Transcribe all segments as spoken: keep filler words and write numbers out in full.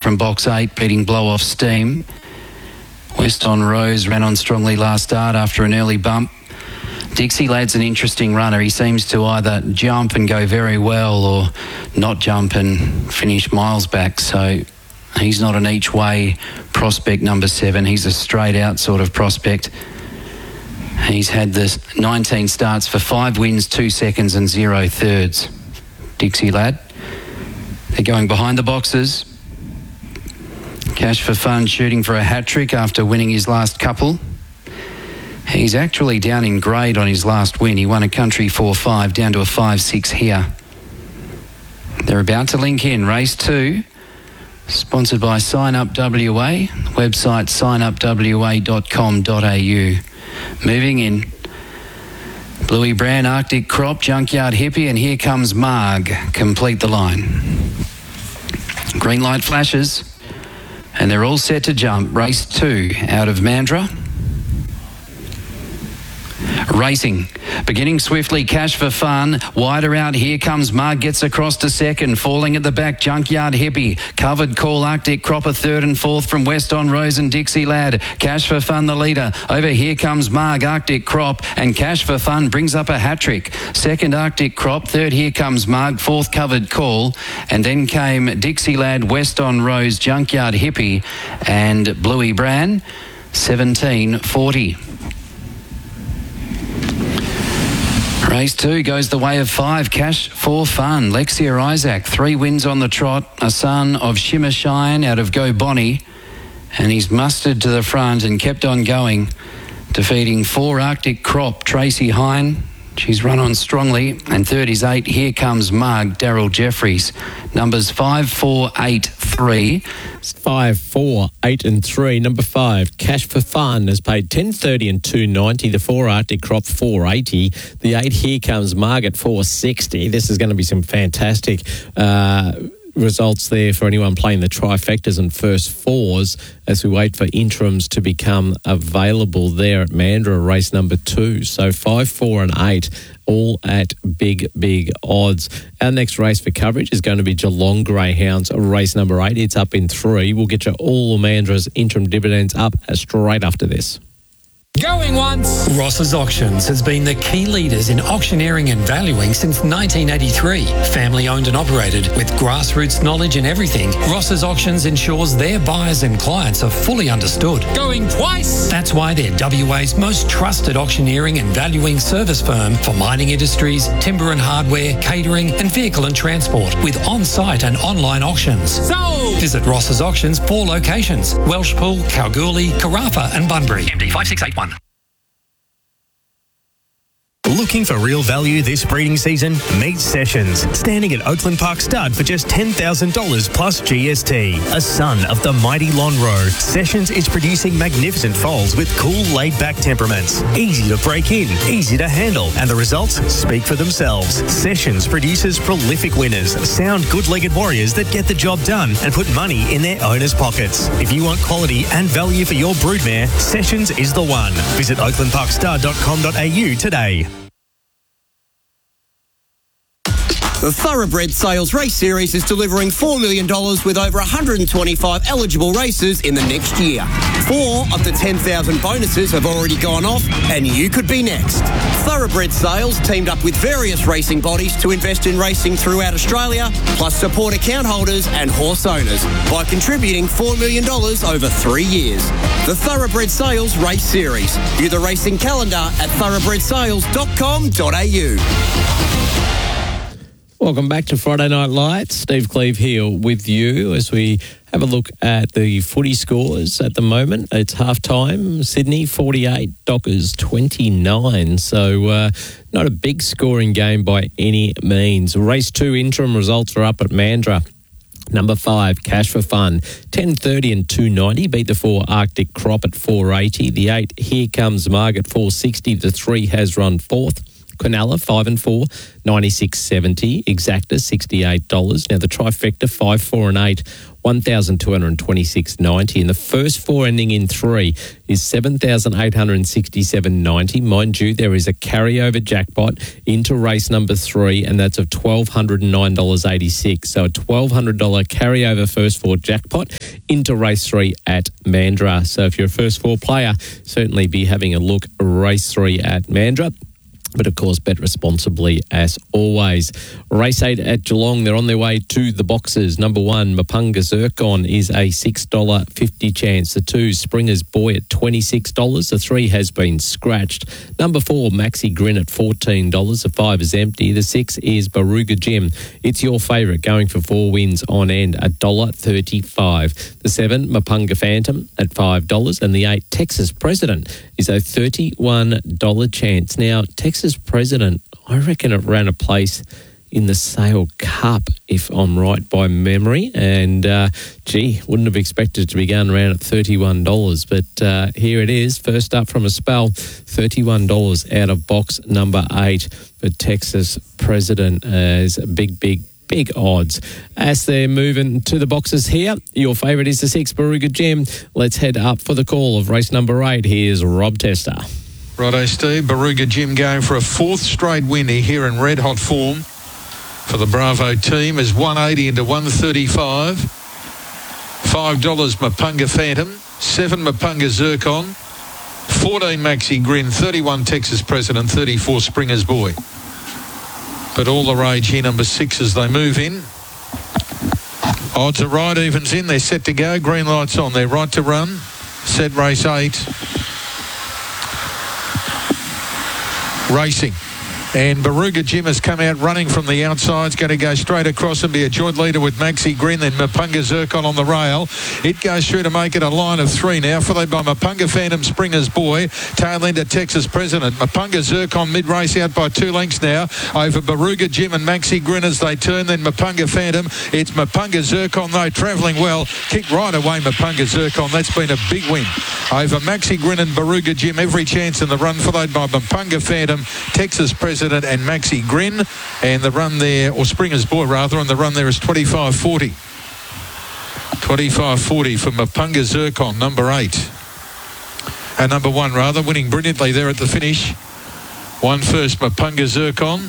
from box eight, beating Blow Off Steam. West on Rose ran on strongly last start after an early bump. Dixie Lad's an interesting runner. He seems to either jump and go very well or not jump and finish miles back. So he's not an each way prospect, number seven. He's a straight out sort of prospect. He's had this nineteen starts for five wins, two seconds and zero thirds. Dixie Lad. They're going behind the boxes. Cash for Fun shooting for a hat-trick after winning his last couple. He's actually down in grade on his last win. He won a country four five, down to a five six here. They're about to link in. Race two, sponsored by Sign Up W A, website sign up w a dot com dot a u. Moving in. Bluey Brand, Arctic Crop, Junkyard Hippie, and here comes Marg. Complete the line. Green light flashes, and they're all set to jump. Race two out of Mandurah. Racing, beginning swiftly, Cash for Fun, wider out, here comes Mug, gets across to second, falling at the back, Junkyard Hippie, Covered Call, Arctic Cropper, third and fourth from West on Rose and Dixie Lad. Cash for Fun the leader, over here comes Mug, Arctic Crop, and Cash for Fun brings up a hat-trick. Second Arctic Crop, third here comes Mug, fourth Covered Call, and then came Dixie Lad, West on Rose, Junkyard Hippie, and Bluey Bran, seventeen forty. Race two goes the way of five, Cash for Fun. Lexia Isaac, three wins on the trot, a son of Shimmer Shine out of Go Bonnie, and he's mustered to the front and kept on going, defeating four Arctic Crop, Tracy Hine. She's run on strongly, and third is eight, Here Comes Mug, Daryl Jeffries. Numbers five, four, eight, three. Five, four, eight, and three. Number five, Cash for Fun, has paid ten thirty and two ninety. The four, Arctic Crop, four eighty. The eight, Here Comes Mug at four sixty. This is going to be some fantastic uh, results there for anyone playing the trifectas and first fours as we wait for interims to become available there at Mandurah, race number two. So five, four and eight, all at big, big odds. Our next race for coverage is going to be Geelong Greyhounds, race number eight. It's up in three. We'll get you all Mandurah's interim dividends up straight after this. Going once. Ross's Auctions has been the key leaders in auctioneering and valuing since nineteen eighty-three. Family owned and operated with grassroots knowledge in everything, Ross's Auctions ensures their buyers and clients are fully understood. Going twice. That's why they're W A's most trusted auctioneering and valuing service firm for mining industries, timber and hardware, catering and vehicle and transport with on-site and online auctions. So visit Ross's Auctions, four locations: Welshpool, Kalgoorlie, Carafa and Bunbury. M D five six eight one. Looking for real value this breeding season? Meet Sessions, standing at Oakland Park Stud for just ten thousand dollars plus G S T. A son of the mighty Lonhro, Sessions is producing magnificent foals with cool, laid-back temperaments. Easy to break in, easy to handle, and the results speak for themselves. Sessions produces prolific winners, sound, good-legged warriors that get the job done and put money in their owners' pockets. If you want quality and value for your broodmare, Sessions is the one. Visit oakland park stud dot com dot a u today. The Thoroughbred Sales Race Series is delivering four million dollars with over one hundred twenty-five eligible races in the next year. Four of the ten thousand bonuses have already gone off, and you could be next. Thoroughbred Sales teamed up with various racing bodies to invest in racing throughout Australia, plus support account holders and horse owners by contributing four million dollars over three years. The Thoroughbred Sales Race Series. View the racing calendar at thoroughbred sales dot com dot a u. Welcome back to Friday Night Lights. Steve Cleve here with you as we have a look at the footy scores at the moment. It's half-time. Sydney forty-eight, Dockers twenty-nine. So uh, not a big scoring game by any means. Race two interim results are up at Mandurah. Number five, Cash for Fun, ten thirty and two ninety. Beat the four, Arctic Crop at four eighty. The eight, Here Comes Marg at four sixty. The three has run fourth. Quinella, five and four, ninety-six seventy. Exacta, sixty-eight dollars. Now the trifecta, five, four and eight, one thousand two hundred twenty-six ninety. And the first four ending in three is seven thousand eight hundred sixty-seven ninety. Mind you, there is a carryover jackpot into race number three, and that's of one thousand two hundred nine dollars eighty-six. So a one thousand two hundred dollars carryover first four jackpot into race three at Mandurah. So if you're a first four player, certainly be having a look race three at Mandurah. But, of course, bet responsibly as always. Race eight at Geelong, they're on their way to the boxes. Number one, Mapunga Zircon is a six dollars fifty chance. The two, Springer's Boy at twenty-six dollars. The three has been scratched. Number four, Maxi Grin at fourteen dollars. The five is empty. The six is Baruga Jim. It's your favourite, going for four wins on end, one dollar thirty-five. The seven, Mapunga Phantom at five dollars. And the eight, Texas President, is a thirty-one dollars chance. Now, Texas President, I reckon it ran a place in the Sale Cup, if I'm right by memory. And, uh, gee, wouldn't have expected it to be going around at thirty-one dollars. But uh, here it is, first up from a spell, thirty-one dollars out of box number eight for Texas President as big, big, big odds. As they're moving to the boxes here, your favourite is the six, Baruga Jim. Let's head up for the call of race number eight. Here's Rob Tester. Righto, Steve. Baruga Jim going for a fourth straight win here in red-hot form for the Bravo team is one eighty into one thirty-five. five dollars Mapunga Phantom, seven Mapunga Zircon, fourteen Maxi Grin, thirty-one Texas President, thirty-four Springer's Boy. But all the rage here, number six, as they move in. Odds are right, evens in. They're set to go. Green lights on. They're right to run. Set race eight. Racing. And Baruga Jim has come out running from the outside. It's going to go straight across and be a joint leader with Maxi Grin, then Mapunga Zircon on the rail. It goes through to make it a line of three now, followed by Mapunga Phantom, Springer's Boy, tail end to Texas President. Mapunga Zircon mid-race out by two lengths now over Baruga Jim and Maxi Grin as they turn, then Mapunga Phantom. It's Mapunga Zircon, though, travelling well. Kick right away, Mapunga Zircon. That's been a big win over Maxi Grin and Baruga Jim. Every chance in the run, followed by Mapunga Phantom, Texas President and Maxi Grin, and the run there, or Springer's Boy rather, and the run there is twenty-five forty. twenty-five forty for Mapunga Zircon, number eight. And number one rather, winning brilliantly there at the finish. One first, Mapunga Zircon.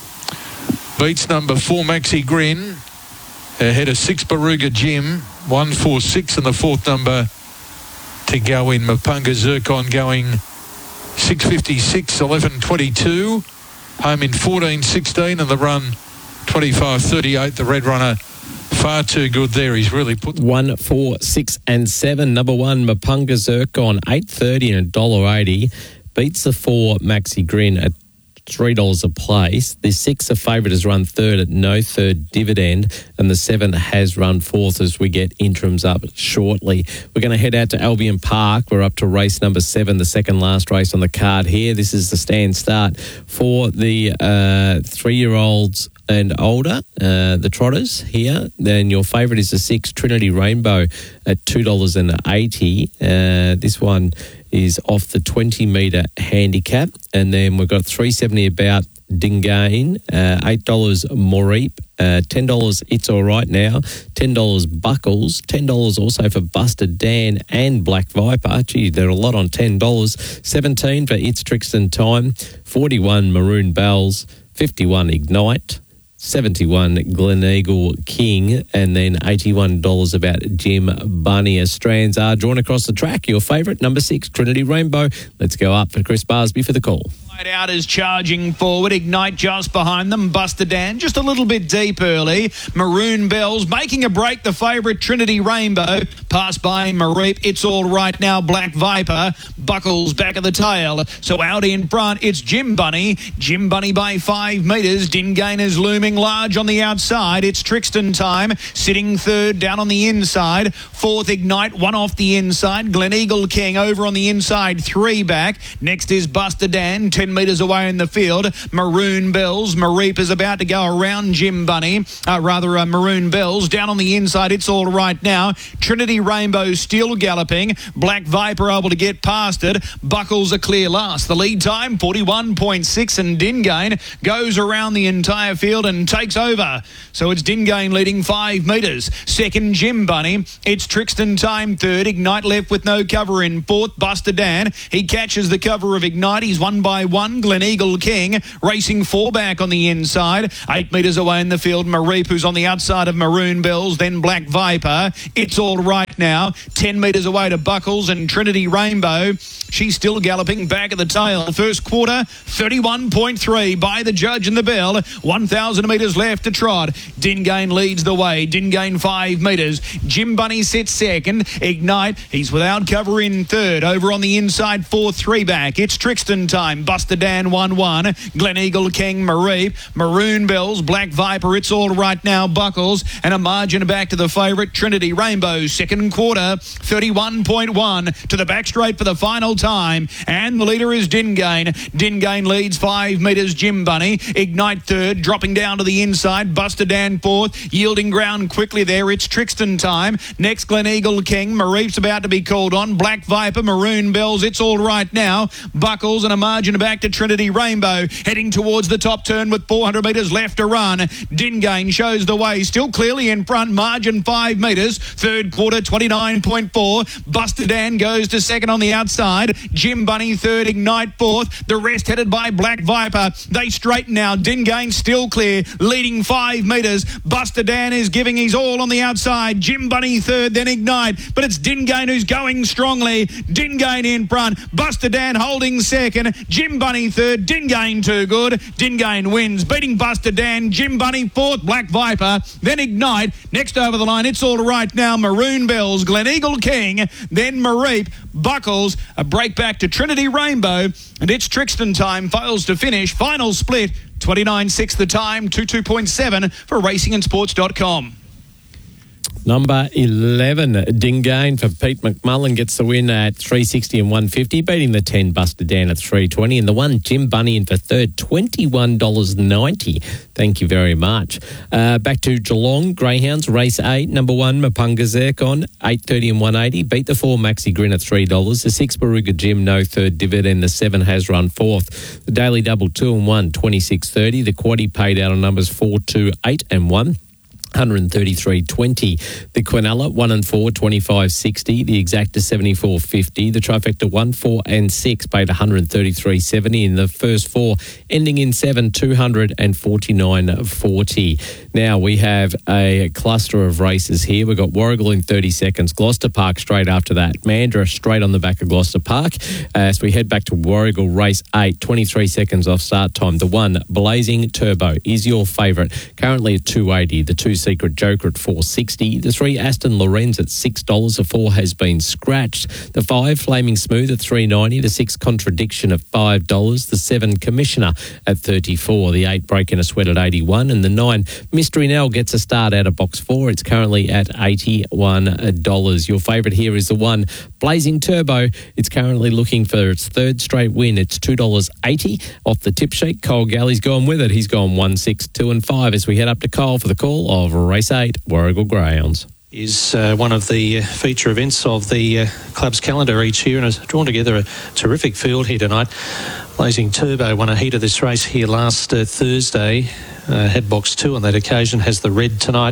Beats number four, Maxi Grin. Ahead of six, Baruga Jim. One, four, six, and the fourth number to go in. Mapunga Zircon going six fifty-six, eleven twenty-two. Home in fourteen sixteen, and the run twenty-five thirty-eight. The red runner far too good there. He's really put one, four, six, and seven. Number one, Mapunga Zircon, eight thirty and one dollar eighty. Beats the four, Maxi Grin, at three dollars a place. The six, a favourite, has run third at no third dividend, and the seven has run fourth as we get interims up shortly. We're going to head out to Albion Park. We're up to race number seven, the second last race on the card here. This is the stand start for the uh, three-year-olds and older, uh, the trotters here. Then your favourite is the six, Trinity Rainbow, at two dollars eighty. Uh, this one is off the twenty metre handicap. And then we've got three seventy about Dingain, uh, eight dollars Moreep, uh, ten dollars It's All Right Now, ten dollars Buckles, ten dollars also for Busted Dan and Black Viper. Gee, they're a lot on ten dollars. seventeen for It's Trixton Time, forty-one Maroon Bells, fifty-one Ignite, seventy-one Gleneagle King, and then eighty-one dollars about Jim Bunny. As strands are drawn across the track, your favourite, number six, Trinity Rainbow. Let's go up for Chris Barsby for the call. Out is charging forward. Ignite just behind them. Buster Dan just a little bit deep early. Maroon Bells making a break. The favourite Trinity Rainbow. Passed by Mareep. It's All Right Now. Black Viper. Buckles back of the tail. So out in front, it's Jim Bunny. Jim Bunny by five metres. Dingain is looming large on the outside. It's Trixton Time. Sitting third down on the inside. Fourth Ignite. One off the inside. Gleneagle King over on the inside. Three back. Next is Buster Dan. Ten ten metres away in the field. Maroon Bells. Mareep is about to go around Jim Bunny. Uh, rather, uh, Maroon Bells. Down on the inside, it's all right now. Trinity Rainbow still galloping. Black Viper able to get past it. Buckles a clear last. The lead time, forty-one point six, and Dingain goes around the entire field and takes over. So it's Dingain leading five metres. Second, Jim Bunny. It's Trixton Time third. Ignite left with no cover in fourth. Buster Dan. He catches the cover of Ignite. He's one by one. Glen Eagle King racing four back on the inside. Eight metres away in the field. Mareep, who's on the outside of Maroon Bells. Then Black Viper. It's all right now. Ten metres away to Buckles and Trinity Rainbow. She's still galloping back at the tail. First quarter, thirty-one point three by the judge and the bell. one thousand metres left to trot. Dingain leads the way. Dingain five metres. Jim Bunny sits second. Ignite, he's without cover in third. Over on the inside, four three back. It's Trixton Time. Buster Dan one one. Glen Eagle King, Mareep. Maroon Bells, Black Viper. It's all right now, Buckles. And a margin back to the favourite, Trinity Rainbow. Second quarter, thirty-one point one to the back straight for the final time. And the leader is Dingain. Dingain leads five metres. Jim Bunny. Ignite third, dropping down to the inside. Buster Dan fourth, yielding ground quickly there. It's Trixton Time. Next, Glen Eagle King. Mareep's about to be called on. Black Viper, Maroon Bells. It's all right now. Buckles and a margin back to Trinity Rainbow. Heading towards the top turn with four hundred metres left to run. Dingain shows the way. Still clearly in front. Margin five metres. Third quarter, twenty-nine point four. Buster Dan goes to second on the outside. Jim Bunny third. Ignite fourth. The rest headed by Black Viper. They straighten now. Dingain still clear. Leading five metres. Buster Dan is giving his all on the outside. Jim Bunny third, then Ignite. But it's Dingain who's going strongly. Dingain in front. Buster Dan holding second. Jim Bunny third. Dingain too good. Dingain wins. Beating Buster Dan. Jim Bunny fourth. Black Viper. Then Ignite. Next over the line, it's all right now. Maroon Bells. Glen Eagle King. Then Mareep. Buckles. A break back to Trinity Rainbow. And it's Trixton Time. Fails to finish. Final split. twenty-nine six the time. twenty-two point seven for racing and sports dot com. Number eleven, Dingain for Pete McMullen gets the win at three sixty and one fifty, beating the ten Buster Dan at three twenty, and the one Jim Bunny in for third, twenty-one dollars ninety. Thank you very much. Uh, back to Geelong, Greyhounds, race eight, number one, Mapunga Zircon, eight thirty and one eighty, beat the four Maxi Grin at three dollars, the six Baruga Jim, no third dividend, the seven has run fourth, the Daily Double two and one, twenty-six thirty, the Quaddy paid out on numbers four, two, eight and one. one thirty-three twenty. The Quinella one and four, twenty-five sixty. The Exacta seventy-four fifty. The Trifecta one, four and six paid one thirty-three seventy. In the first four, ending in seven, two forty-nine forty. Now we have a cluster of races here. We've got Warragul in thirty seconds. Gloucester Park straight after that. Mandurah straight on the back of Gloucester Park. As we head back to Warragul, race eight, twenty-three seconds off start time. The one, Blazing Turbo, is your favourite. Currently at two eighty. The two Secret Joker at four sixty. The three Aston Lorenz at six dollars. The four has been scratched. The five Flaming Smooth at three ninety. The six Contradiction at five dollars. The seven Commissioner at thirty-four. The eight Breaking a Sweat at eighty-one. And the nine Mystery Nell gets a start out of box four. It's currently at eighty-one dollars. Your favourite here is the one Blazing Turbo. It's currently looking for its third straight win. It's two dollars eighty off the tip sheet. Cole Galley's gone with it. He's gone one, six, two and five as we head up to Cole for the call of race eight, Warragul Greyhounds. Is uh, one of the uh, feature events of the uh, club's calendar each year and has drawn together a terrific field here tonight. Blazing Turbo won a heat of this race here last uh, Thursday. Uh, had box two on that occasion, has the red tonight.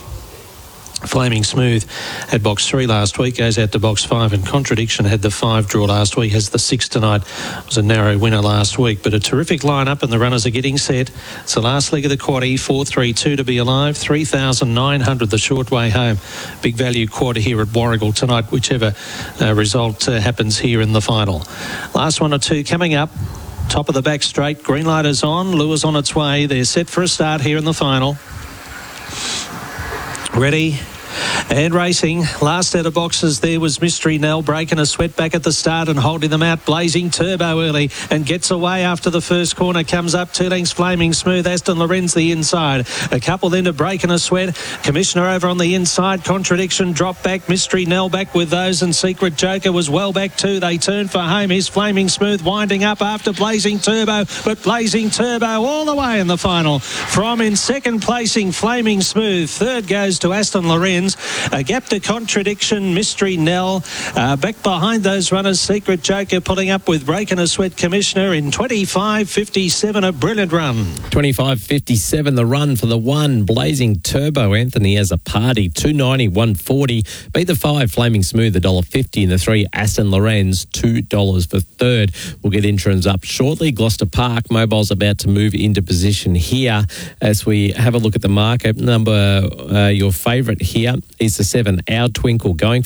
Flaming Smooth had box three last week, goes out to box five, and Contradiction had the five draw last week, has the six tonight. It was a narrow winner last week, but a terrific lineup, and the runners are getting set. It's the last leg of the quaddie, four three two to be alive, three thousand nine hundred the short way home. Big value quad here at Warragul tonight, whichever uh, result uh, happens here in the final. Last one or two coming up. Top of the back straight, green light is on, Lures on its way. They're set for a start here in the final. Ready, And racing, last out of boxes there was Mystery Nell, breaking a sweat back at the start and holding them out. Blazing Turbo early and gets away after the first corner. Comes up two lengths, Flaming Smooth. Aston Lorenz the inside. A couple then to Breaking a Sweat. Commissioner over on the inside. Contradiction drop back. Mystery Nell back with those, and Secret Joker was well back too. They turn for home. Here's Flaming Smooth winding up after Blazing Turbo, but Blazing Turbo all the way in the final. From in second placing, Flaming Smooth. Third goes to Aston Lorenz. A gap to Contradiction, Mystery Nell. Uh, back behind those runners, Secret Joker pulling up with Breaking a Sweat Commissioner in twenty-five fifty-seven. A brilliant run. twenty-five fifty-seven the run for the one. Blazing Turbo, Anthony has a party. two ninety, one forty. Beat the five, Flaming Smooth, one dollar fifty. And the three, Aston Lorenz, two dollars for third. We'll get interims up shortly. Gloucester Park, Mobile's about to move into position here as we have a look at the market. Number, uh, your favourite here is the seven, Our Twinkle, going